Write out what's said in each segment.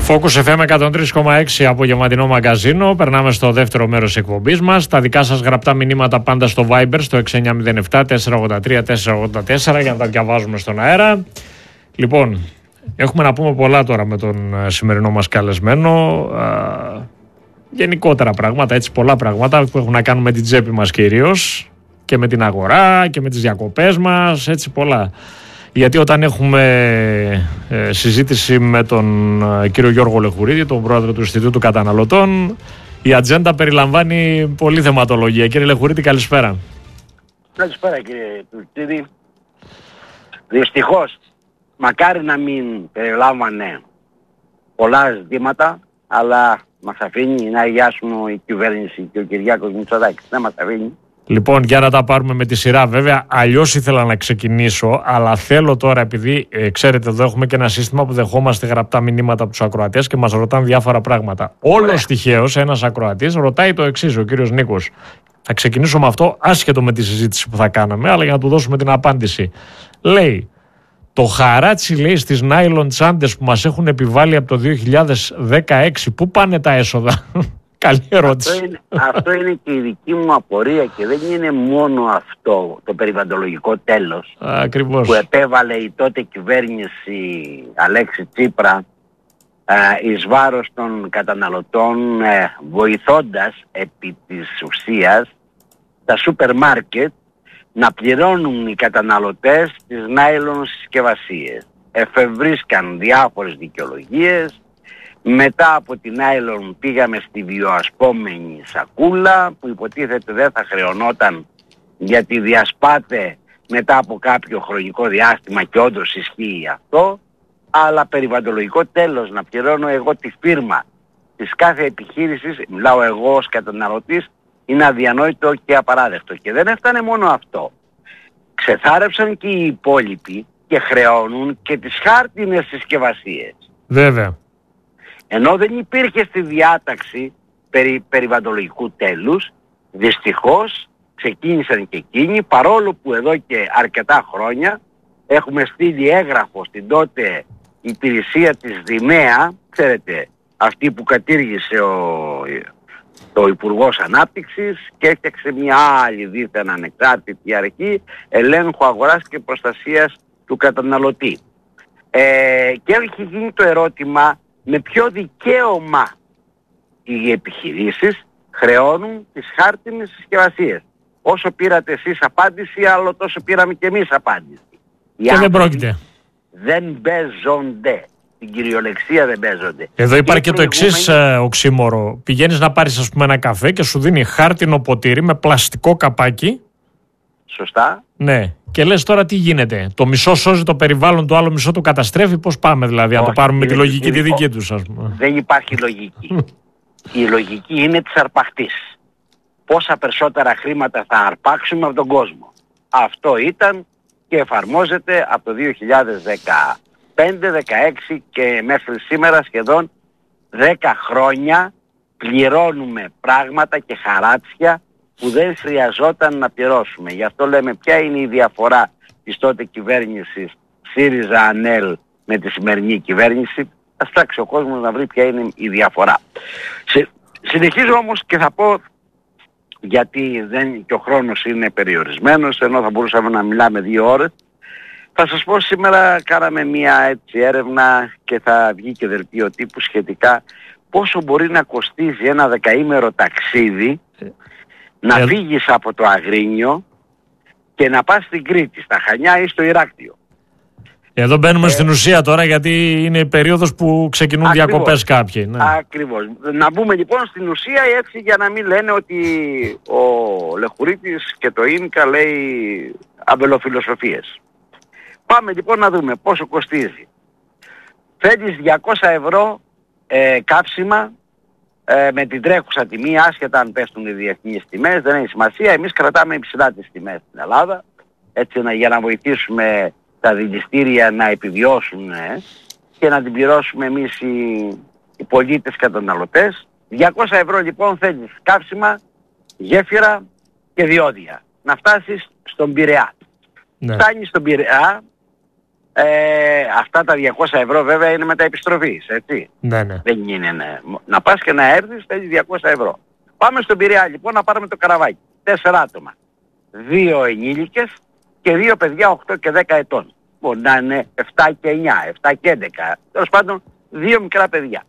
Focus FM 103,6 απογευματινό μαγκαζίνο. Περνάμε στο δεύτερο μέρος της εκπομπής μας. Τα δικά σας γραπτά μηνύματα πάντα στο Viber στο 6907 483 484 για να τα διαβάζουμε στον αέρα. Λοιπόν, έχουμε να πούμε πολλά τώρα με τον σημερινό μας καλεσμένο. Γενικότερα πράγματα, έτσι πολλά πράγματα που έχουν να κάνουν με την τσέπη μας κυρίως και με την αγορά και με τις διακοπές μας, έτσι πολλά. Γιατί όταν έχουμε συζήτηση με τον κύριο Γιώργο Λεχουρίδη, τον πρόεδρο του Ινστιτούτου Καταναλωτών, η ατζέντα περιλαμβάνει πολλή θεματολογία. Κύριε Λεχουρίδη, καλησπέρα. Καλησπέρα κύριε Τουρκίδη. Δυστυχώς, μακάρι να μην περιλάμβανε πολλά ζητήματα, αλλά μας αφήνει να αγιάσουμε η κυβέρνηση και ο Κυριάκος Μητσοτάκης. Δεν μας αφήνει. Λοιπόν, για να τα πάρουμε με τη σειρά, βέβαια, αλλιώς ήθελα να ξεκινήσω, αλλά θέλω τώρα, επειδή ξέρετε, εδώ έχουμε και ένα σύστημα που δεχόμαστε γραπτά μηνύματα από τους ακροατές και μας ρωτάνε διάφορα πράγματα. Όλος τυχαίως ένας ακροατής ρωτάει το εξής, ο κύριος Νίκος. Θα ξεκινήσω με αυτό, άσχετο με τη συζήτηση που θα κάναμε, αλλά για να του δώσουμε την απάντηση. Λέει, το χαράτσι, λέει, στις νάιλον τσάντες που μας έχουν επιβάλει από το 2016, πού πάνε τα έσοδα? Καλή ερώτηση. Αυτό είναι και η δική μου απορία και δεν είναι μόνο αυτό το περιβαλλοντολογικό τέλος. Ακριβώς. Που επέβαλε η τότε κυβέρνηση Αλέξη Τσίπρα εις βάρος των καταναλωτών, βοηθώντας επί της ουσίας τα σούπερ μάρκετ να πληρώνουν οι καταναλωτές τις νάιλον συσκευασίες. Εφευρίσκαν διάφορες δικαιολογίες. Μετά από την νάιλον πήγαμε στη βιοασπόμενη σακούλα που υποτίθεται δεν θα χρεωνόταν γιατί διασπάται μετά από κάποιο χρονικό διάστημα και όντως ισχύει αυτό, αλλά περιβαλλοντολογικό τέλος να πληρώνω εγώ τη φίρμα της κάθε επιχείρησης, μιλάω εγώ ως καταναλωτής, είναι αδιανόητο και απαράδεκτο. Και δεν έφτανε μόνο αυτό. Ξεθάρεψαν και οι υπόλοιποι και χρεώνουν και τις χάρτινες συσκευασίες. Βέβαια. Ενώ δεν υπήρχε στη διάταξη περί περιβαλλοντολογικού τέλους, δυστυχώς ξεκίνησαν και εκείνοι, παρόλο που εδώ και αρκετά χρόνια έχουμε στείλει έγγραφο στην τότε υπηρεσία της ΔΙΜΕΑ, ξέρετε, αυτή που κατήργησε το Υπουργός Ανάπτυξης και έφτιαξε μια άλλη δίθεν ανεξάρτητη αρχή ελέγχου αγοράς και προστασίας του καταναλωτή. Και έχει γίνει το ερώτημα, με ποιο δικαίωμα οι επιχειρήσεις χρεώνουν τις χάρτινες συσκευασίες? Όσο πήρατε εσείς απάντηση, άλλο τόσο πήραμε και εμείς απάντηση. Και δεν πρόκειται. Δεν παίζονται. Την κυριολεξία δεν παίζονται. Εδώ υπάρχει και το εξής οξύμορο. Πηγαίνεις να πάρεις, ας πούμε, ένα καφέ και σου δίνει χάρτινο ποτήρι με πλαστικό καπάκι. Σωστά. Ναι. Και λες τώρα τι γίνεται? Το μισό σώζει το περιβάλλον, το άλλο μισό το καταστρέφει. Πώς πάμε δηλαδή? Αν το πάρουμε με τη λογική τη δική τους, ας πούμε. Δεν υπάρχει λογική. Η λογική είναι της αρπαχτής. Πόσα περισσότερα χρήματα θα αρπάξουμε από τον κόσμο. Αυτό ήταν και εφαρμόζεται από το 2015-16 και μέχρι σήμερα σχεδόν 10 χρόνια πληρώνουμε πράγματα και χαράτσια που δεν χρειαζόταν να πληρώσουμε. Γι' αυτό λέμε ποια είναι η διαφορά της τότε κυβέρνησης ΣΥΡΙΖΑ-ΑΝΕΛ με τη σημερινή κυβέρνηση. Ας ψάξει ο κόσμος να βρει ποια είναι η διαφορά. Συνεχίζω όμως και θα πω, γιατί και ο χρόνος είναι περιορισμένος, ενώ θα μπορούσαμε να μιλάμε 2 ώρες. Θα σας πω, σήμερα κάναμε μια έτσι έρευνα και θα βγει και δελτίο τύπου σχετικά πόσο μπορεί να κοστίζει ένα 10ημερο ταξίδι να φύγεις από το Αγρίνιο και να πας στην Κρήτη, στα Χανιά ή στο Ηράκτιο. Εδώ μπαίνουμε στην ουσία τώρα, γιατί είναι η περίοδος που ξεκινούν διακοπές κάποιοι. Ναι. Ακριβώς. Να μπούμε λοιπόν στην ουσία, έτσι, για να μην λένε ότι ο Λεχουρίτης και το ίνκα λέει αμπελοφιλοσοφίες. Πάμε λοιπόν να δούμε πόσο κοστίζει. Θέλεις 200 ευρώ κάψιμα με την τρέχουσα τιμή, άσχετα αν πέφτουν οι διεθνείς τιμές, δεν έχει σημασία. Εμείς κρατάμε υψηλά τις τιμές στην Ελλάδα, έτσι, για να βοηθήσουμε τα δηληστήρια να επιβιώσουν και να την πληρώσουμε εμείς οι πολίτες καταναλωτές. 200 ευρώ λοιπόν θέλεις κάψιμα, γέφυρα και διόδια. Να φτάσεις στον Πειραιά. Ναι. Φτάνεις στον Πειραιά, Αυτά τα 200 ευρώ βέβαια είναι μετά επιστροφής, έτσι. Ναι. Δεν είναι, ναι. Να πας και να έρθεις θέλει 200 ευρώ. Πάμε στον Πειραιά λοιπόν να πάρουμε το καραβάκι. 4 άτομα. 2 ενήλικες και 2 παιδιά 8 και 10 ετών. Μπορεί να είναι 7 και 9, 7 και 11. Τέλος πάντων 2 μικρά παιδιά.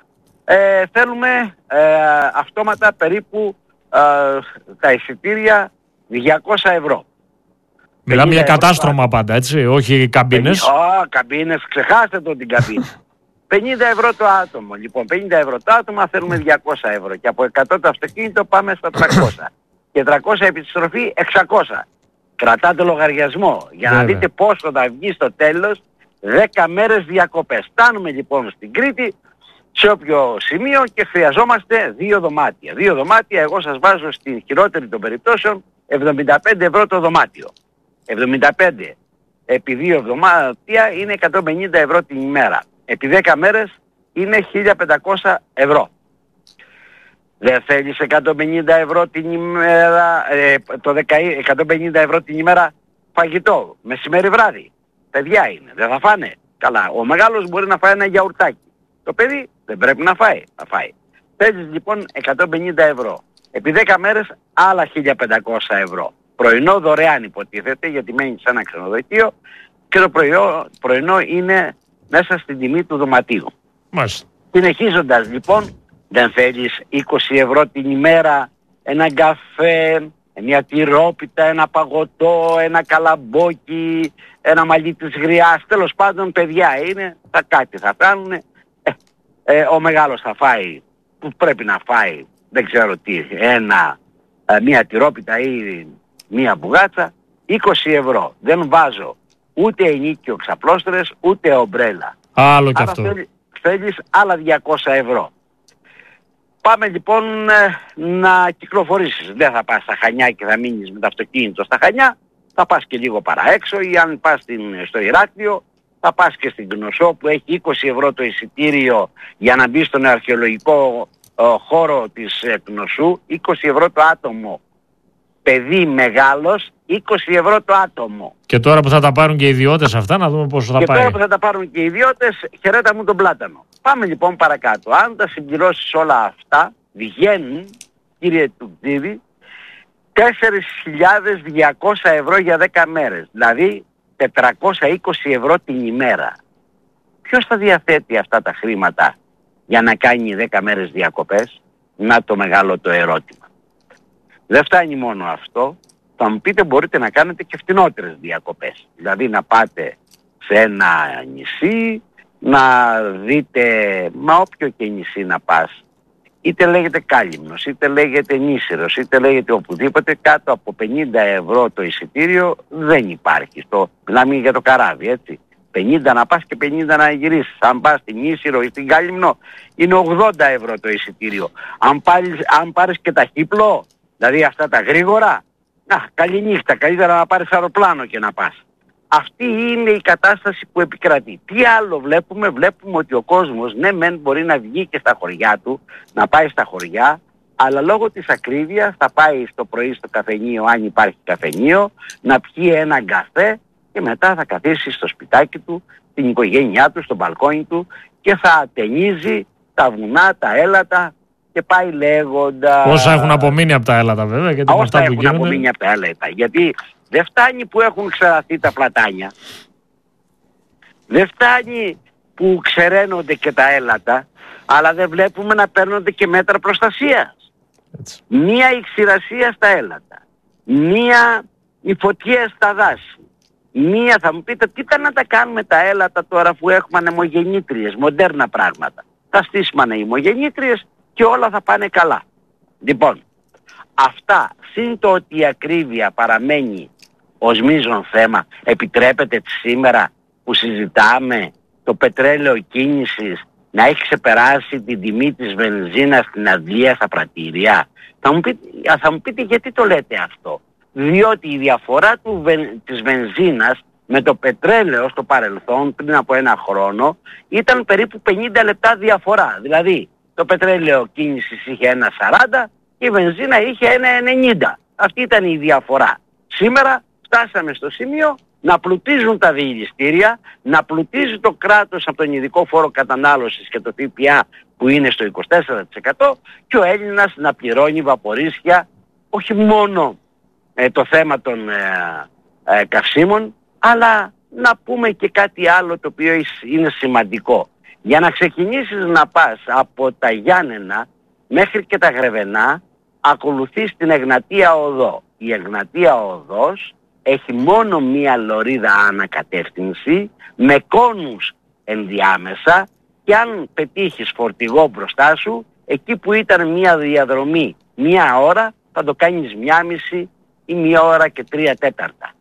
Θέλουμε αυτόματα περίπου τα εισιτήρια 200 ευρώ. Μιλάμε για κατάστρωμα πάντα, έτσι, όχι καμπίνες. Καμπίνες, ξεχάστε το την καμπίνα. 50 ευρώ το άτομο. Λοιπόν, 50 ευρώ το άτομο, θέλουμε 200 ευρώ. Και από 100 το αυτοκίνητο πάμε στα 300. Και 300 επιστροφή 600. Κρατάτε λογαριασμό για να δείτε πόσο θα βγει στο τέλος 10 μέρες διακοπές. Φτάνουμε λοιπόν στην Κρήτη, σε όποιο σημείο και χρειαζόμαστε 2 δωμάτια. 2 δωμάτια, εγώ σας βάζω στη χειρότερη των περιπτώσεων 75 ευρώ το δωμάτιο. 75 επί 2 δωμάτια είναι 150 ευρώ την ημέρα. Επί 10 μέρες είναι 1.500 ευρώ. Δεν θέλεις 150 ευρώ την ημέρα, 150 ευρώ την ημέρα φαγητό, μεσημέρι βράδυ. Παιδιά είναι, δεν θα φάνε. Καλά, ο μεγάλος μπορεί να φάει ένα γιαουρτάκι. Το παιδί δεν πρέπει να φάει, θα φάει. Θέλεις λοιπόν 150 ευρώ. Επί 10 μέρες άλλα 1.500 ευρώ. Πρωινό δωρεάν υποτίθεται γιατί μένει σε ένα ξενοδοχείο και το πρωινό είναι μέσα στην τιμή του δωματίου. Μάλιστα. Συνεχίζοντας λοιπόν, δεν θέλεις 20 ευρώ την ημέρα, ένα καφέ, μια τυρόπιτα, ένα παγωτό, ένα καλαμπόκι, ένα μαλλί της γριάς, τέλος πάντων παιδιά είναι, κάτι θα κάνουν. Ο μεγάλος θα φάει που πρέπει να φάει, δεν ξέρω τι, μια τυρόπιτα ή μια μπουγάτσα, 20 ευρώ. Δεν βάζω ούτε ενίκιο ξαπλώστρες, ούτε ομπρέλα. Άλλο κι αυτό. Θέλεις άλλα 200 ευρώ. Πάμε λοιπόν να κυκλοφορήσεις. Δεν θα πας στα Χανιά και θα μείνεις με το αυτοκίνητο στα Χανιά. Θα πας και λίγο παραέξω ή αν πας στο Ηράκλειο θα πας και στην Κνωσό που έχει 20 ευρώ το εισιτήριο για να μπει στον αρχαιολογικό χώρο της Κνωσού. 20 ευρώ το άτομο. Παιδί μεγάλος, 20 ευρώ το άτομο. Και τώρα που θα τα πάρουν και οι ιδιώτες αυτά, να δούμε πόσο θα πάει. Και τώρα που θα τα πάρουν και οι ιδιώτες, χαιρέτα μου τον πλάτανο. Πάμε λοιπόν παρακάτω. Αν τα συμπληρώσεις όλα αυτά, βγαίνουν, κύριε Τουκτζίδη, 4.200 ευρώ για 10 μέρες. Δηλαδή 420 ευρώ την ημέρα. Ποιος θα διαθέτει αυτά τα χρήματα για να κάνει 10 μέρες διακοπές? Να το μεγάλο το ερώτημα. Δεν φτάνει μόνο αυτό. Θα μου πείτε μπορείτε να κάνετε και φτηνότερες διακοπές. Δηλαδή να πάτε σε ένα νησί, να δείτε, μα όποιο και νησί να πας. Είτε λέγεται Κάλυμνος, είτε λέγεται Νήσιρος, είτε λέγεται οπουδήποτε, κάτω από 50 ευρώ το εισιτήριο δεν υπάρχει. Μιλάμε για το καράβι, έτσι. 50 να πας και 50 να γυρίσεις. Αν πας στην Νήσιρο ή στην Κάλυμνο είναι 80 ευρώ το εισιτήριο. Αν πάρεις και τα χύπλο, δηλαδή αυτά τα γρήγορα, καληνύχτα, καλύτερα να πάρεις αεροπλάνο και να πας. Αυτή είναι η κατάσταση που επικρατεί. Τι άλλο βλέπουμε? Βλέπουμε ότι ο κόσμος, ναι μεν μπορεί να βγει και στα χωριά του, να πάει στα χωριά, αλλά λόγω της ακρίβειας θα πάει στο πρωί στο καφενείο, αν υπάρχει καφενείο, να πιει έναν καφέ και μετά θα καθίσει στο σπιτάκι του, την οικογένειά του, στο μπαλκόνι του και θα ατενίζει τα βουνά, τα έλατα και πάει λέγοντα. Όσα έχουν απομείνει από τα έλατα βέβαια. Γιατί όσα έχουν απομείνει από τα έλατα. Γιατί δεν φτάνει που έχουν ξεραθεί τα πλατάνια. Δεν φτάνει που ξεραίνονται και τα έλατα, αλλά δεν βλέπουμε να παίρνονται και μέτρα προστασίας. Έτσι. Μία η ξηρασία στα έλατα. Μία οι φωτιές στα δάση. Μία θα μου πείτε τι ήταν να τα κάνουμε τα έλατα τώρα που έχουμε ανεμογεννήτριες, μοντέρνα πράγματα. Θα στήσουμε ανεμογεννήτριες και όλα θα πάνε καλά. Λοιπόν, αυτά συν το ότι η ακρίβεια παραμένει ως μείζον θέμα, επιτρέπεται σήμερα που συζητάμε το πετρέλαιο κίνησης να έχει ξεπεράσει την τιμή της βενζίνας στην αντλία στα πρατήρια? Θα μου πείτε γιατί το λέτε αυτό? Διότι η διαφορά της βενζίνας με το πετρέλαιο στο παρελθόν πριν από ένα χρόνο ήταν περίπου 50 λεπτά διαφορά. Δηλαδή το πετρέλαιο κίνησης είχε 1,40 και η βενζίνα είχε 1,90. Αυτή ήταν η διαφορά. Σήμερα φτάσαμε στο σημείο να πλουτίζουν τα διελιστήρια, να πλουτίζει το κράτος από τον ειδικό φόρο κατανάλωσης και το ΦΠΑ που είναι στο 24% και ο Έλληνας να πληρώνει βαπορίσια όχι μόνο το θέμα των καυσίμων, αλλά να πούμε και κάτι άλλο το οποίο είναι σημαντικό. Για να ξεκινήσεις να πας από τα Γιάννενα μέχρι και τα Γρεβενά, ακολουθείς την Εγνατία Οδό. Η Εγνατία Οδός έχει μόνο μία λωρίδα ανακατεύθυνση με κόνους ενδιάμεσα και αν πετύχεις φορτηγό μπροστά σου, εκεί που ήταν μία διαδρομή μία ώρα θα το κάνεις 1,5 ή 1 ώρα και 3/4.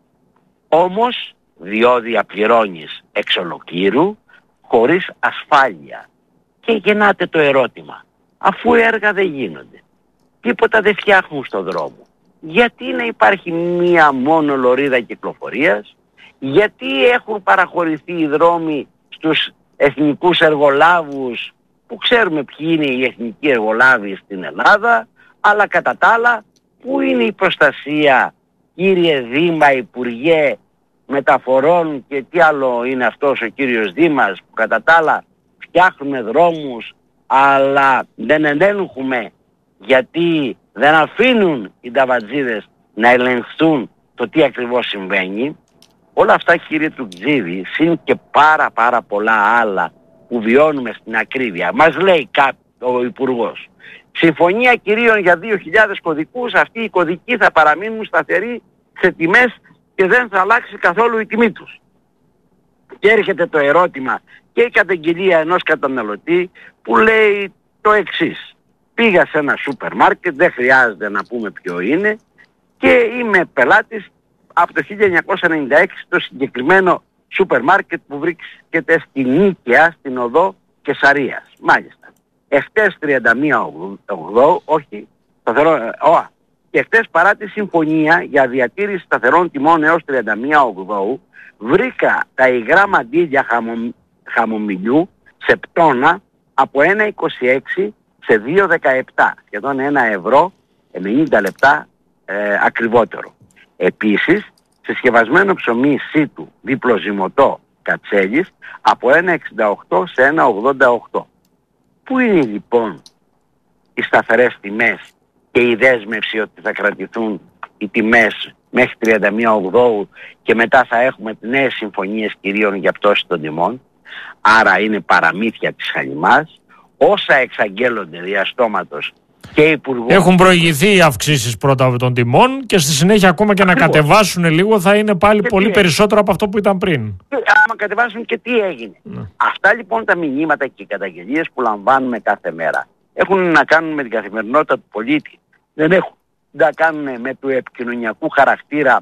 Όμως διόδια πληρώνεις εξ ολοκλήρου χωρίς ασφάλεια. Και γεννάται το ερώτημα, αφού έργα δεν γίνονται, τίποτα δεν φτιάχνουν στον δρόμο, γιατί να υπάρχει μία μόνο λωρίδα κυκλοφορίας, γιατί έχουν παραχωρηθεί οι δρόμοι στους εθνικούς εργολάβους που ξέρουμε ποιοι είναι οι εθνικοί εργολάβοι στην Ελλάδα, αλλά κατά τα άλλα πού είναι η προστασία, κύριε Δήμα, Υπουργέ Μεταφορών και τι άλλο είναι αυτός ο κύριος Δήμας που κατά τα άλλα φτιάχνουμε δρόμους αλλά δεν ελέγχουμε γιατί δεν αφήνουν οι ταβατζίδες να ελεγχθούν το τι ακριβώς συμβαίνει. Όλα αυτά, κύριε Τουκτζίδη, συν και πάρα πολλά άλλα που βιώνουμε στην ακρίβεια. Μας λέει ο Υπουργός, συμφωνία κυρίων για 2.000 κωδικούς, αυτοί οι κωδικοί θα παραμείνουν σταθεροί σε τιμές και δεν θα αλλάξει καθόλου η τιμή τους. Και έρχεται το ερώτημα και η καταγγελία ενός καταναλωτή που λέει το εξής. Πήγα σε ένα σούπερ μάρκετ, δεν χρειάζεται να πούμε ποιο είναι, και είμαι πελάτης από το 1996 στο συγκεκριμένο σούπερ μάρκετ που βρίσκεται στην Νίκαια, στην οδό Κεσαρίας. Μάλιστα. Εχθές 31/8, όχι, και χτες παρά τη συμφωνία για διατήρηση σταθερών τιμών έως 31/8 βρήκα τα υγρά μαντίλια χαμομηλιού σε πτώνα από 1,26 σε 2,17, σχεδόν 1 ευρώ 90 λεπτά ακριβότερο. Επίσης, συσκευασμένο ψωμί σίτου διπλοζυμωτό κατσέλης από 1,68 σε 1,88. Πού είναι λοιπόν οι σταθερές τιμές και η δέσμευση ότι θα κρατηθούν οι τιμές μέχρι 31/8 και μετά θα έχουμε νέες συμφωνίες κυρίων για πτώση των τιμών? Άρα είναι παραμύθια της χαλιμάς. Όσα εξαγγέλλονται διαστόματος και υπουργού... Έχουν προηγηθεί οι αυξήσεις πρώτα των τιμών και στη συνέχεια ακόμα και ακριβώς να κατεβάσουν λίγο θα είναι πάλι και πολύ περισσότερο από αυτό που ήταν πριν. Άμα κατεβάσουν και τι έγινε. Αυτά λοιπόν τα μηνύματα και οι καταγγελίες που λαμβάνουμε κάθε μέρα έχουν να κάνουν με την καθημερινότητα του πολίτη. Δεν έχουν να κάνουν με του επικοινωνιακού χαρακτήρα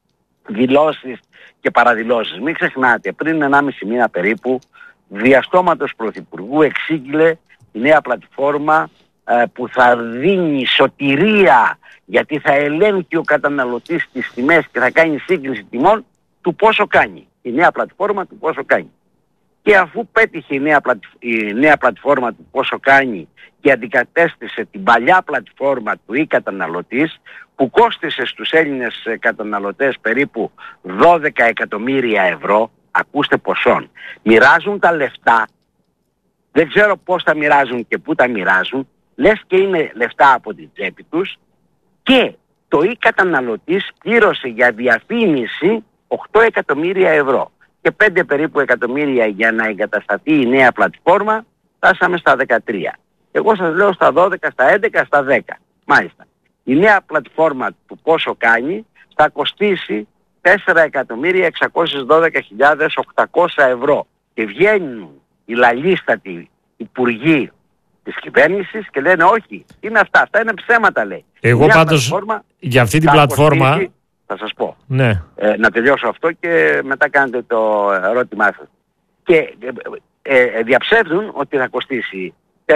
δηλώσεις και παραδηλώσεις. Μην ξεχνάτε, πριν 1,5 μήνα περίπου, διαστόματος Πρωθυπουργού εξήγηλε τη νέα πλατφόρμα που θα δίνει σωτηρία, γιατί θα ελέγχει ο καταναλωτής τις τιμές και θα κάνει σύγκριση τιμών του πόσο κάνει. Η νέα πλατφόρμα του πόσο κάνει. Και αφού πέτυχε η νέα πλατφόρμα του πόσο κάνει και αντικατέστησε την παλιά πλατφόρμα του καταναλωτής που κόστισε στους Έλληνες καταναλωτές περίπου 12 εκατομμύρια ευρώ, ακούστε ποσόν, μοιράζουν τα λεφτά, δεν ξέρω πώς τα μοιράζουν και πού τα μοιράζουν, λες και είναι λεφτά από την τσέπη τους, και το καταναλωτής πλήρωσε για διαφήμιση 8 εκατομμύρια ευρώ και 5 περίπου εκατομμύρια για να εγκατασταθεί η νέα πλατφόρμα, φτάσαμε στα 13. Εγώ σας λέω στα 12, στα 11, στα 10. Μάλιστα. Η νέα πλατφόρμα του πόσο κάνει θα κοστίσει 4.612.800 ευρώ και βγαίνουν οι λαλίστατοι υπουργοί της κυβέρνησης και λένε όχι, είναι αυτά είναι ψέματα, λέει. Εγώ πάντως για αυτή την πλατφόρμα κοστίσει, θα σας πω, ναι. Να τελειώσω αυτό και μετά κάνετε το ερώτημά σας. Και διαψεύδουν ότι θα κοστίσει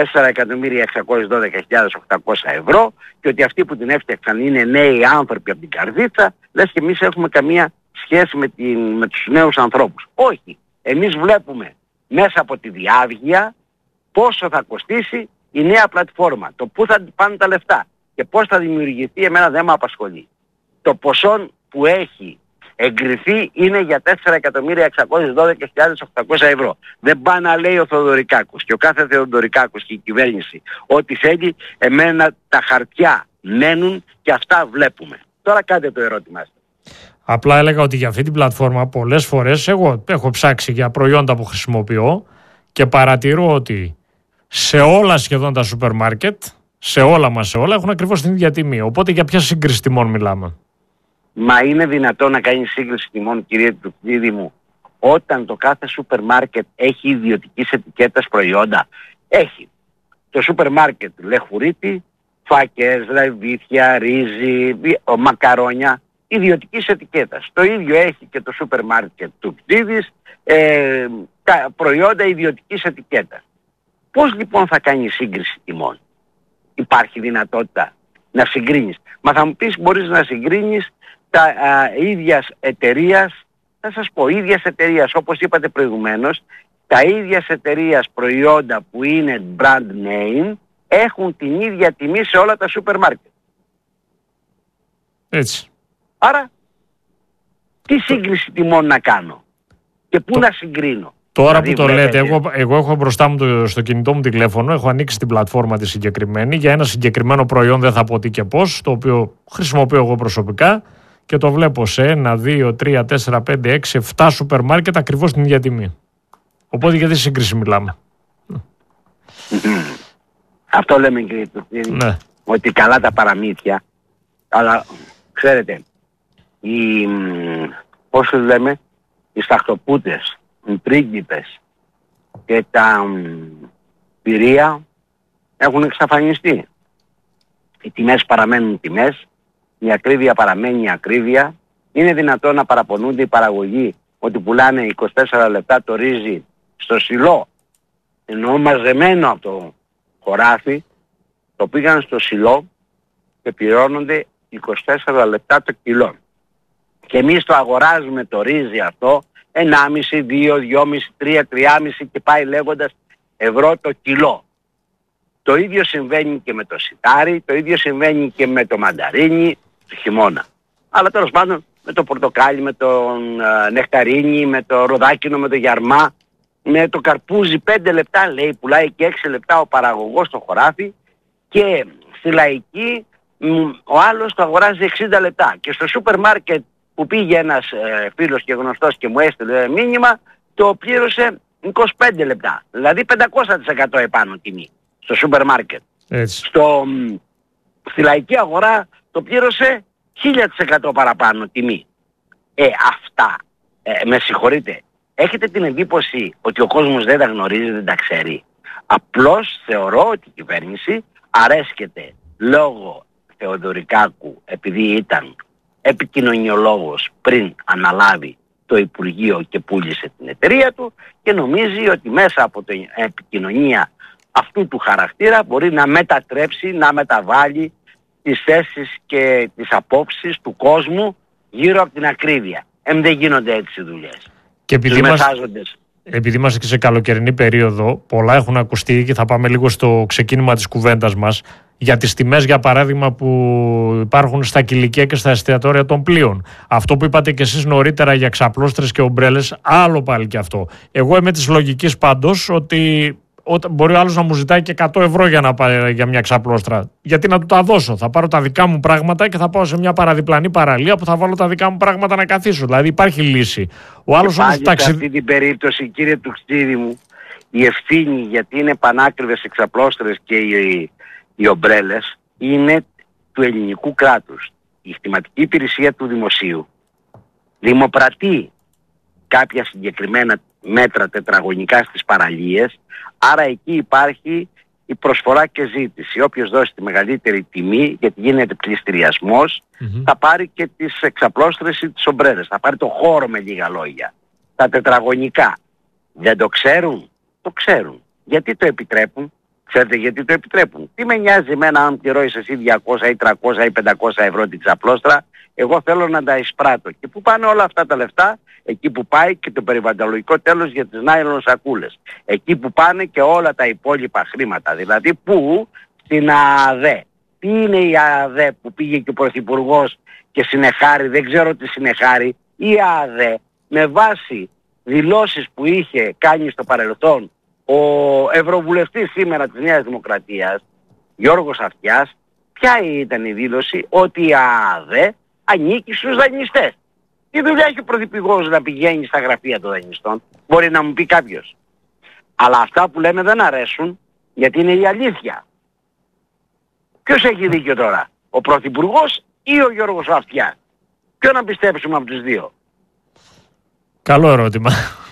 4.612.800 ευρώ και ότι αυτοί που την έφτιαξαν είναι νέοι άνθρωποι από την καρδίτσα, λες και εμείς έχουμε καμία σχέση με τους νέους ανθρώπους. Όχι. Εμείς βλέπουμε μέσα από τη διάβγεια πόσο θα κοστίσει η νέα πλατφόρμα, το πού θα πάνε τα λεφτά και πώς θα δημιουργηθεί, εμένα δεν με απασχολεί. Το ποσό που έχει εγκριθεί είναι για 4.612.800 ευρώ. Δεν πάει να λέει ο Θεοδωρικάκος και ο κάθε Θεοδωρικάκος και η κυβέρνηση ό,τι θέλει, εμένα τα χαρτιά μένουν και αυτά βλέπουμε. Τώρα κάντε το ερώτημά σας. Απλά έλεγα ότι για αυτή την πλατφόρμα πολλές φορές εγώ έχω ψάξει για προϊόντα που χρησιμοποιώ και παρατηρώ ότι σε όλα σχεδόν τα σούπερ μάρκετ, σε όλα έχουν ακριβώς την ίδια τιμή. Οπότε για ποια σύγκριση τιμών μιλάμε? Μα είναι δυνατόν να κάνει σύγκριση τιμών, κύριε Τουκτίδη μου, όταν το κάθε σούπερ μάρκετ έχει ιδιωτικής ετικέτας προϊόντα? Έχει. Το σούπερ μάρκετ Λεχουρίτη, φάκες, λαϊβίθια, ρύζι, μακαρόνια, ιδιωτικής ετικέτας. Το ίδιο έχει και το σούπερ μάρκετ Τουκτίδης, προϊόντα ιδιωτικής ετικέτας. Πώς λοιπόν θα κάνει σύγκριση τιμών? Υπάρχει δυνατότητα να συγκρίνεις? Μα θα μου πεις, μπορείς να συγκρίνεις τα ίδιας εταιρείας, θα σας πω, ίδιας εταιρείας, όπως είπατε προηγουμένως, τα ίδιας εταιρείας προϊόντα που είναι brand name έχουν την ίδια τιμή σε όλα τα σούπερ μάρκετ. Έτσι. Άρα, τι σύγκριση τιμών να κάνω και πού να συγκρίνω? Τώρα δηλαδή, που το λέτε, εγώ έχω μπροστά μου στο κινητό μου τηλέφωνο, έχω ανοίξει την πλατφόρμα τη συγκεκριμένη για ένα συγκεκριμένο προϊόν, δεν θα πω τι και πώς, το οποίο χρησιμοποιώ εγώ προσωπικά και το βλέπω σε 1, 2, 3, 4, 5, 6, 7 σούπερ μάρκετ ακριβώς την ίδια τιμή. Οπότε για τι σύγκριση μιλάμε? Αυτό λέμε, κύριε Τουκτίδη, ναι, ότι καλά τα παραμύθια, αλλά ξέρετε, πώς λέμε, οι σταχτοπούτες, οι πρίγκιπες και τα πυρία έχουν εξαφανιστεί. Οι τιμές παραμένουν τιμές, η ακρίβεια παραμένει ακρίβεια. Είναι δυνατόν να παραπονούνται οι παραγωγοί ότι πουλάνε 24 λεπτά το ρύζι στο σιλό, ενώ μαζεμένο από το χωράφι, το πήγαν στο σιλό και πληρώνονται 24 λεπτά το κιλό. Και εμείς το αγοράζουμε το ρύζι αυτό 1,5, 2, 2,5, 3, 3,5 και πάει λέγοντας ευρώ το κιλό. Το ίδιο συμβαίνει και με το σιτάρι, το ίδιο συμβαίνει και με το μανταρίνι το χειμώνα. Αλλά τέλος πάντων με το πορτοκάλι, με το νεκταρίνι, με το ροδάκινο, με το γιαρμά, με το καρπούζι 5 λεπτά λέει, πουλάει και 6 λεπτά ο παραγωγός στο χωράφι και στη λαϊκή ο άλλος το αγοράζει 60 λεπτά. Και στο σούπερ μάρκετ που πήγε ένας φίλος και γνωστός και μου έστειλε μήνυμα, το πλήρωσε 25 λεπτά. Δηλαδή 500% επάνω τιμή στο σούπερ μάρκετ. Στη λαϊκή αγορά το πλήρωσε 1000% παραπάνω τιμή. Αυτά, με συγχωρείτε, έχετε την εντύπωση ότι ο κόσμος δεν τα γνωρίζει, δεν τα ξέρει? Απλώς θεωρώ ότι η κυβέρνηση αρέσκεται λόγω Θεοδωρικάκου, επειδή ήταν επικοινωνιολόγος πριν αναλάβει το Υπουργείο και πούλησε την εταιρεία του, και νομίζει ότι μέσα από την επικοινωνία αυτού του χαρακτήρα μπορεί να μετατρέψει, να μεταβάλει τις θέσεις και τις απόψεις του κόσμου γύρω από την ακρίβεια. Δεν γίνονται έτσι δουλειές. Και επειδή είμαστε και σε καλοκαιρινή περίοδο, πολλά έχουν ακουστεί και θα πάμε λίγο στο ξεκίνημα της κουβέντας μας για τις τιμές, για παράδειγμα, που υπάρχουν στα κηλικεία και στα εστιατόρια των πλοίων. Αυτό που είπατε και εσείς νωρίτερα για ξαπλώστρες και ομπρέλες, άλλο πάλι και αυτό. Εγώ είμαι της λογικής πάντως ότι μπορεί ο άλλος να μου ζητάει και 100 ευρώ για μια ξαπλώστρα. Γιατί να του τα δώσω? Θα πάρω τα δικά μου πράγματα και θα πάω σε μια παραδιπλανή παραλία που θα βάλω τα δικά μου πράγματα να καθίσω. Δηλαδή υπάρχει λύση. Ο άλλος όμως σε αυτή την περίπτωση, κύριε Τουκτίδη μου, η ευθύνη, γιατί είναι πανάκριβες οι ξαπλώστρες και οι ομπρέλες, είναι του ελληνικού κράτους. Η χρηματική υπηρεσία του δημοσίου δημοπρατεί κάποια συγκεκριμένα μέτρα τετραγωνικά στις παραλίες, άρα εκεί υπάρχει η προσφορά και ζήτηση. Όποιος δώσει τη μεγαλύτερη τιμή, γιατί γίνεται πληστηριασμός, θα πάρει και τις εξαπλώστρες ή τις ομπρέλες, θα πάρει το χώρο, με λίγα λόγια. Τα τετραγωνικά δεν το ξέρουν? Το ξέρουν. Γιατί το επιτρέπουν? Ξέρετε γιατί το επιτρέπουν? Τι με νοιάζει εμένα αν πληρώσεις εσύ 200 ή 300 ή 500 ευρώ την ξαπλώστρα? Εγώ θέλω να τα εισπράττω. Και πού πάνε όλα αυτά τα λεφτά? Εκεί που πάει και το περιβαλλοντολογικό τέλος για τις νάιλον σακούλες. Εκεί που πάνε και όλα τα υπόλοιπα χρήματα. Δηλαδή πού? Στην ΑΑΔΕ. Τι είναι η ΑΑΔΕ που πήγε και ο Πρωθυπουργός και συνεχάρει? Δεν ξέρω τι συνεχάρει. η ΑΔΕ με βάση δηλώσεις που είχε κάνει στο παρελθόν ο Ευρωβουλευτής σήμερα της Νέας Δημοκρατίας, Γιώργος Αυτιάς, ποια ήταν η δήλωση? Ότι η ΑΔΕ ανήκει στους δανειστές. Τι δουλειά έχει ο Πρωθυπουργός να πηγαίνει στα γραφεία των δανειστών? Μπορεί να μου πει κάποιος. Αλλά αυτά που λέμε δεν αρέσουν, γιατί είναι η αλήθεια. Ποιος έχει δίκιο τώρα? Ο Πρωθυπουργός ή ο Γιώργος Αυτιάς? Ποιο να πιστέψουμε από τους δύο? Καλό ερώτημα.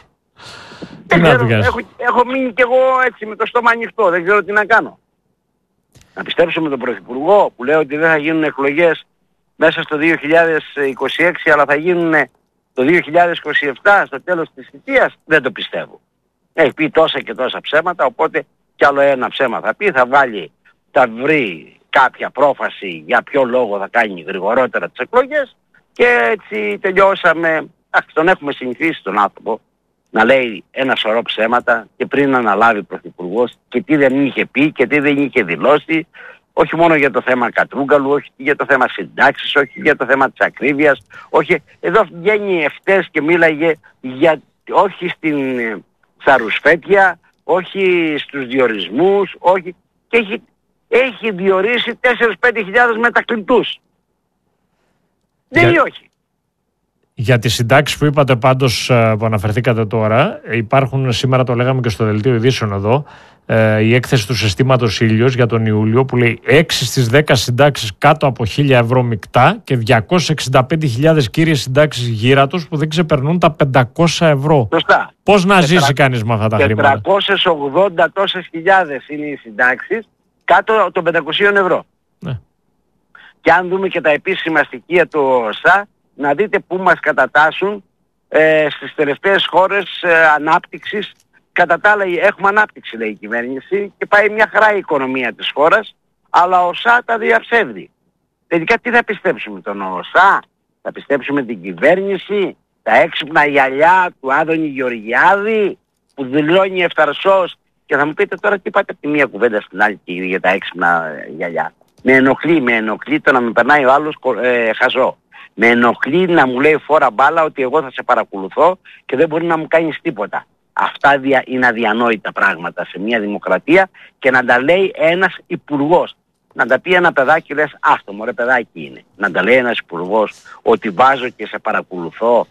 Έχω μείνει κι εγώ έτσι με το στόμα ανοιχτό. Δεν ξέρω τι να κάνω. Να πιστέψουμε τον Πρωθυπουργό που λέει ότι δεν θα γίνουν εκλογές μέσα στο 2026, αλλά θα γίνουν το 2027 στο τέλος της θητείας? Δεν το πιστεύω. Έχει πει τόσα και τόσα ψέματα, οπότε κι άλλο ένα ψέμα θα πει, θα βρει κάποια πρόφαση για ποιο λόγο θα κάνει γρηγορότερα τις εκλογές και έτσι τελειώσαμε. Τον έχουμε συνηθίσει τον άνθρωπο να λέει ένα σωρό ψέματα και πριν αναλάβει πρωθυπουργός και τι δεν είχε πει και τι δεν είχε δηλώσει, όχι μόνο για το θέμα Κατρούγκαλου, όχι για το θέμα συντάξης, όχι για το θέμα της ακρίβειας, όχι. Εδώ βγαίνει εχθές και μίλαγε όχι στα ρουσφέτια, όχι στους διορισμούς, όχι, και έχει διορίσει 4-5 μετακλητούς. Δεν ή όχι? Για τις συντάξεις που είπατε πάντως, που αναφερθήκατε τώρα, υπάρχουν σήμερα, το λέγαμε και στο δελτίο ειδήσεων εδώ, η έκθεση του συστήματος Ήλιος για τον Ιούλιο που λέει 6 στις 10 συντάξεις κάτω από 1.000 ευρώ μεικτά και 265.000 κύριες συντάξεις γύρατος που δεν ξεπερνούν τα 500 ευρώ. Σωστά. Πώς να ζήσει κανείς με αυτά τα χρήματα? 480 τόσες χιλιάδες είναι οι συντάξεις κάτω των 500 ευρώ. Ναι. Και αν δούμε και τα επίσημα στοιχεία του ΩΣΑ, να δείτε πού μας κατατάσσουν στις τελευταίες χώρες ανάπτυξης. Κατά τα άλλα έχουμε ανάπτυξη, λέει η κυβέρνηση, και πάει μια χαρά η οικονομία της χώρας, αλλά ο ΩΣΑ τα διαψεύδει. Τελικά τι θα πιστέψουμε, τον ΩΣΑ? Θα πιστέψουμε την κυβέρνηση, τα έξυπνα γυαλιά του Άδωνη Γεωργιάδη που δηλώνει ευθαρσός? Και θα μου πείτε τώρα τι πάτε από τη μία κουβέντα στην άλλη και για τα έξυπνα γυαλιά. Με ενοχλεί το να με περνάει ο άλλος χαζό. Με ενοχλεί να μου λέει φόρα μπάλα ότι εγώ θα σε παρακολουθώ και δεν μπορεί να μου κάνεις τίποτα. Αυτά είναι αδιανόητα πράγματα σε μια δημοκρατία και να τα λέει ένας υπουργός. Να τα πει ένα παιδάκι, λες άστο μωρέ παιδάκι είναι. Να τα λέει ένας υπουργός ότι βάζω και σε παρακολουθώ.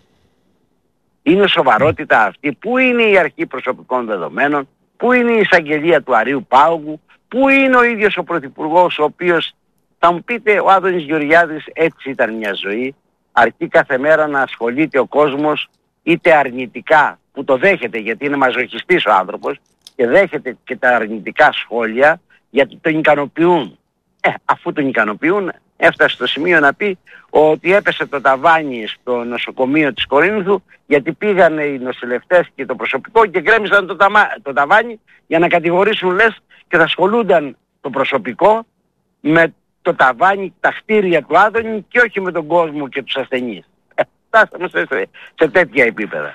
Είναι σοβαρότητα αυτή? Πού είναι η αρχή προσωπικών δεδομένων? Πού είναι η εισαγγελία του Αρείου Πάγου? Πού είναι ο ίδιος ο πρωθυπουργός, ο οποίος, θα μου πείτε, ο Άδωνης Γεωργιάδης έτσι ήταν μια ζωή, αρκεί κάθε μέρα να ασχολείται ο κόσμος είτε αρνητικά, που το δέχεται γιατί είναι μαζοχιστής ο άνθρωπος και δέχεται και τα αρνητικά σχόλια γιατί τον ικανοποιούν. Αφού τον ικανοποιούν, έφτασε στο σημείο να πει ότι έπεσε το ταβάνι στο νοσοκομείο της Κορίνθου γιατί πήγανε οι νοσηλευτές και το προσωπικό και γκρέμισαν το ταβάνι για να κατηγορήσουν, λες, και θα ασχολούνταν το προσωπικό με το ταβάνι, τα κτίρια του Άδωνη και όχι με τον κόσμο και τους ασθενείς. Φτάσαμε σε τέτοια επίπεδα.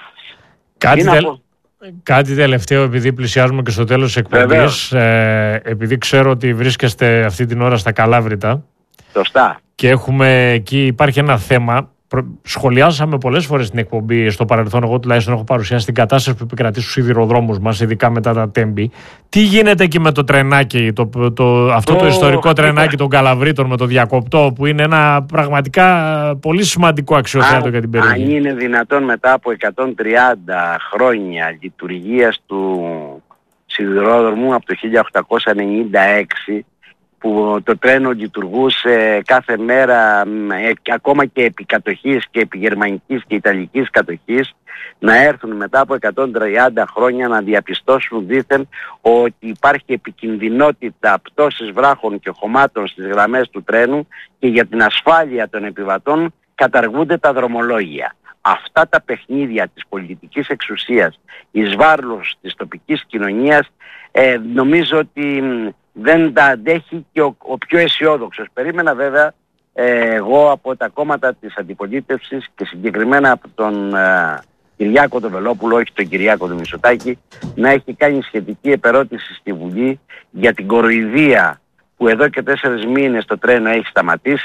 Κάτι τελευταίο, επειδή πλησιάζουμε και στο τέλος της εκπομπής, επειδή ξέρω ότι βρίσκεστε αυτή την ώρα στα Καλάβρητα. Σωστά. Και έχουμε εκεί, υπάρχει ένα θέμα. Σχολιάσαμε πολλές φορές στην εκπομπή στο παρελθόν. Εγώ τουλάχιστον έχω παρουσιάσει την κατάσταση που επικρατεί στους σιδηροδρόμους μας, ειδικά μετά τα τέμπη. Τι γίνεται εκεί με το τρενάκι, αυτό το ιστορικό τρενάκι των Καλαβρίτων με το διακοπτό, που είναι ένα πραγματικά πολύ σημαντικό αξιοθέατο για την περιοχή? Αν είναι δυνατόν μετά από 130 χρόνια λειτουργίας του σιδηρόδρομου από το 1896, που το τρένο λειτουργούσε κάθε μέρα ακόμα και επί κατοχής και επί γερμανικής και ιταλικής κατοχής, να έρθουν μετά από 130 χρόνια να διαπιστώσουν δήθεν ότι υπάρχει επικινδυνότητα πτώσης βράχων και χωμάτων στις γραμμές του τρένου και για την ασφάλεια των επιβατών καταργούνται τα δρομολόγια. Αυτά τα παιχνίδια της πολιτικής εξουσίας εις βάρος της τοπικής κοινωνίας νομίζω ότι δεν τα αντέχει και ο πιο αισιόδοξος. Περίμενα βέβαια εγώ από τα κόμματα της αντιπολίτευσης και συγκεκριμένα από τον Κυριάκο τον Βελόπουλο, όχι τον Κυριάκο τον Μητσοτάκη, να έχει κάνει σχετική επερώτηση στη Βουλή για την κοροϊδία που εδώ και 4 μήνες το τρένο έχει σταματήσει,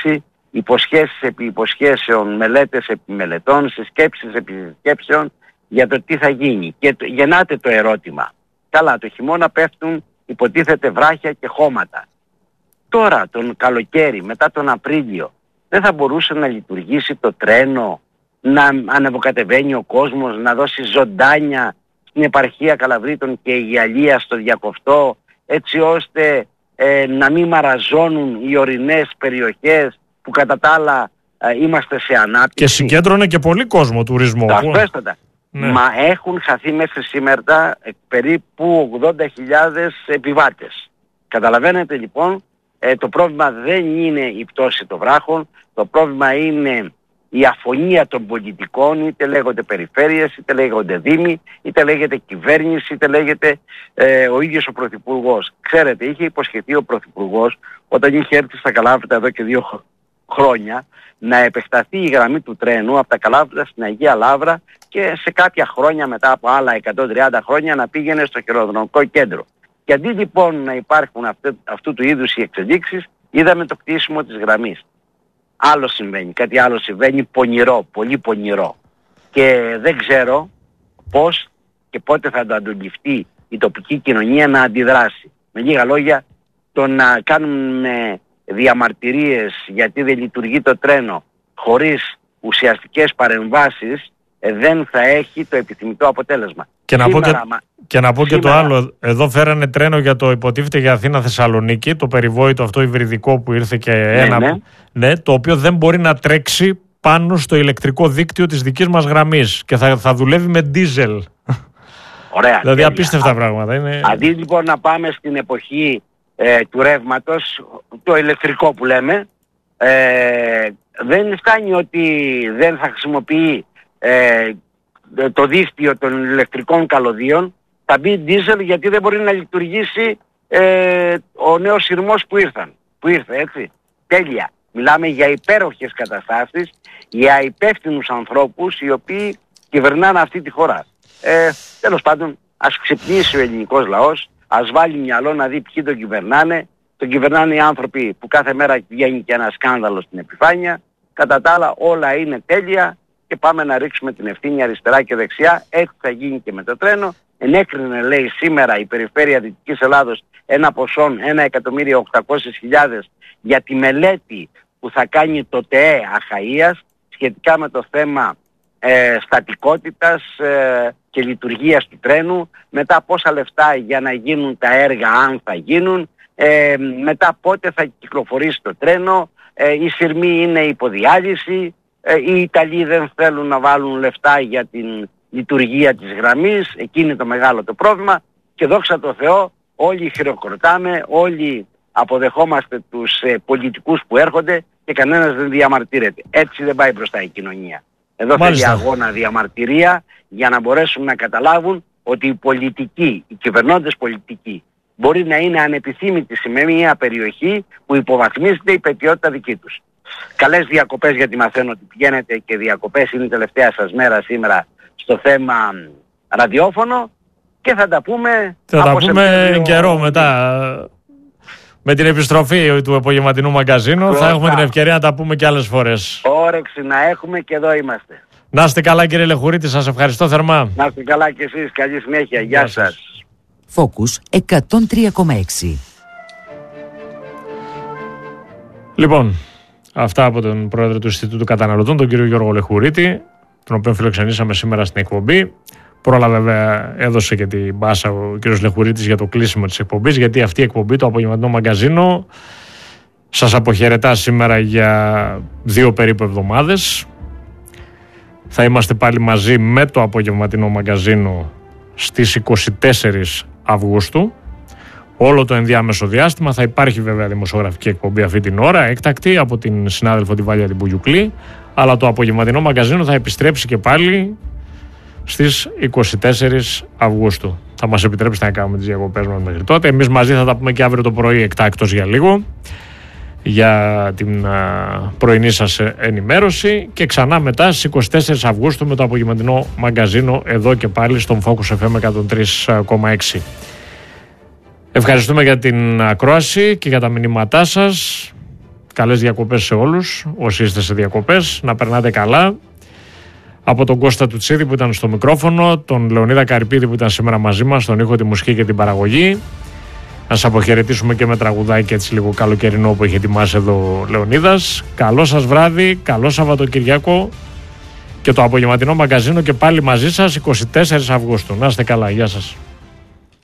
υποσχέσεις επί υποσχέσεων, μελέτες επί μελετών, συσκέψεις επί συσκέψεων για το τι θα γίνει. Και γεννάται το ερώτημα. Καλά, το χειμώνα πέφτουν υποτίθεται βράχια και χώματα. Τώρα τον καλοκαίρι, μετά τον Απρίλιο, δεν θα μπορούσε να λειτουργήσει το τρένο, να ανεβοκατεβαίνει ο κόσμος, να δώσει ζωντάνια στην επαρχία Καλαβρίτων και Αιγιαλία στο Διακοφτό, έτσι ώστε να μην μαραζώνουν οι ορεινές περιοχές που κατά τα άλλα είμαστε σε ανάπτυξη. Και συγκέντρωνε και πολύ κόσμο τουρισμό. Σαφέστατα. Ναι. Μα έχουν χαθεί μέχρι σήμερα περίπου 80.000 επιβάτες. Καταλαβαίνετε λοιπόν, το πρόβλημα δεν είναι η πτώση των βράχων, το πρόβλημα είναι η αφωνία των πολιτικών, είτε λέγονται περιφέρειες, είτε λέγονται δήμοι, είτε λέγεται κυβέρνηση, είτε λέγεται ο ίδιος ο Πρωθυπουργός. Ξέρετε, είχε υποσχεθεί ο Πρωθυπουργός όταν είχε έρθει στα Καλάβρητα εδώ και 2 χρόνια να επεκταθεί η γραμμή του τρένου από τα Καλάβρητα στην Αγία Λαύρα και σε κάποια χρόνια μετά από άλλα 130 χρόνια να πήγαινε στο χειροδρομικό κέντρο. Και αντί λοιπόν να υπάρχουν αυτού του είδους οι εξελίξεις, είδαμε το κτίσιμο της γραμμής. Άλλο συμβαίνει, κάτι άλλο συμβαίνει πονηρό, πολύ πονηρό. Και δεν ξέρω πώς και πότε θα το αντιληφθεί η τοπική κοινωνία να αντιδράσει. Με λίγα λόγια, το να κάνουν διαμαρτυρίες γιατί δεν λειτουργεί το τρένο χωρίς ουσιαστικές παρεμβάσεις δεν θα έχει το επιθυμητό αποτέλεσμα. Και να πω και το άλλο, εδώ φέρανε τρένο για το υποτίθεται για Αθήνα-Θεσσαλονίκη, το περιβόητο αυτό υβριδικό που ήρθε και το οποίο δεν μπορεί να τρέξει πάνω στο ηλεκτρικό δίκτυο της δικής μας γραμμής και θα δουλεύει με ντίζελ. Ωραία. Δηλαδή απίστευτα πράγματα. Είναι... Αντί λοιπόν να πάμε στην εποχή του ρεύματος, το ηλεκτρικό που λέμε, δεν φτάνει ότι δεν θα χρησιμοποιεί το δίκτυο των ηλεκτρικών καλωδίων, θα μπει ντίζελ γιατί δεν μπορεί να λειτουργήσει ο νέος σειρμός που ήρθε, έτσι. Τέλεια. Μιλάμε για υπέροχες καταστάσεις, για υπεύθυνους ανθρώπους οι οποίοι κυβερνάνε αυτή τη χώρα. Τέλος πάντων, ας ξυπνήσει ο ελληνικός λαός, ας βάλει μυαλό να δει ποιοι τον κυβερνάνε. Τον κυβερνάνε οι άνθρωποι που κάθε μέρα βγαίνει και ένα σκάνδαλο στην επιφάνεια. Κατά τα άλλα όλα είναι τέλεια και πάμε να ρίξουμε την ευθύνη αριστερά και δεξιά. Έτσι θα γίνει και με το τρένο. Ενέκρινε, λέει, σήμερα η Περιφέρεια Δυτικής Ελλάδος ένα ποσό 1.800.000 για τη μελέτη που θα κάνει το ΤΕΕ Αχαΐας σχετικά με το θέμα στατικότητας και λειτουργίας του τρένου, μετά πόσα λεφτά για να γίνουν τα έργα αν θα γίνουν, μετά πότε θα κυκλοφορήσει το τρένο, οι σειρμοί είναι υποδιάλυση, οι Ιταλοί δεν θέλουν να βάλουν λεφτά για την λειτουργία της γραμμής, εκείνη το μεγάλο το πρόβλημα και δόξα τω Θεώ όλοι χειροκροτάμε, όλοι αποδεχόμαστε τους πολιτικούς που έρχονται και κανένας δεν διαμαρτύρεται. Έτσι δεν πάει μπροστά η κοινωνία. Εδώ θέλει αγώνα, διαμαρτυρία για να μπορέσουν να καταλάβουν ότι οι πολιτικοί, οι κυβερνώντες πολιτικοί μπορεί να είναι ανεπιθύμητοι σε μια περιοχή που υποβαθμίζεται η πετιότητα δική τους. Καλές διακοπές, γιατί μαθαίνω ότι πηγαίνετε και διακοπές, είναι η τελευταία σας μέρα σήμερα στο θέμα ραδιόφωνο και θα τα πούμε... Θα τα πούμε καιρό μετά. Με την επιστροφή του απογευματινού μαγκαζίνου θα έχουμε την ευκαιρία να τα πούμε και άλλες φορές. Όρεξη να έχουμε και εδώ είμαστε. Να είστε καλά κύριε Λεχουρίτη, σας ευχαριστώ θερμά. Να είστε καλά και εσείς, καλή συνέχεια, γεια σας. Focus 103,6. Λοιπόν, αυτά από τον πρόεδρο του Ινστιτούτου Καταναλωτών, τον κύριο Γιώργο Λεχουρίτη, τον οποίο φιλοξενήσαμε σήμερα στην εκπομπή. Πρόλαβε βέβαια, έδωσε και την μπάσα ο κύριος Λεχουρίτης για το κλείσιμο της εκπομπής, γιατί αυτή η εκπομπή, το απογευματινό μαγκαζίνο, σας αποχαιρετά σήμερα για 2 περίπου εβδομάδες. Θα είμαστε πάλι μαζί με το απογευματινό μαγκαζίνο στις 24 Αυγούστου. Όλο το ενδιάμεσο διάστημα θα υπάρχει βέβαια δημοσιογραφική εκπομπή αυτή την ώρα, έκτακτη, από την συνάδελφο τη Βάλια την Μπουγιουκλή, αλλά το απογευματινό μαγκαζίνο θα επιστρέψει και πάλι στις 24 Αυγούστου. Θα μας επιτρέψει να κάνουμε τις διακοπές μας μέχρι τότε. Εμείς μαζί θα τα πούμε και αύριο το πρωί εκτάκτως για λίγο, για την πρωινή σας ενημέρωση, και ξανά μετά στις 24 Αυγούστου με το απογευματινό μαγκαζίνο εδώ και πάλι στον Focus FM 103,6. Ευχαριστούμε για την ακρόαση και για τα μηνύματά σας. Καλές διακοπές σε όλους όσοι είστε σε διακοπές. Να περνάτε καλά. Από τον Κώστα Τουτσίδη που ήταν στο μικρόφωνο, τον Λεωνίδα Καρυπίδη που ήταν σήμερα μαζί μας, τον ήχο, τη μουσική και την παραγωγή. Να σας αποχαιρετήσουμε και με τραγουδάκι έτσι λίγο καλοκαιρινό που είχε ετοιμάσει εδώ ο Λεωνίδας. Καλό σας βράδυ, καλό Σαββατοκυριακό και το απογευματινό μαγκαζίνο και πάλι μαζί σας 24 Αυγούστου. Να είστε καλά, γεια σας.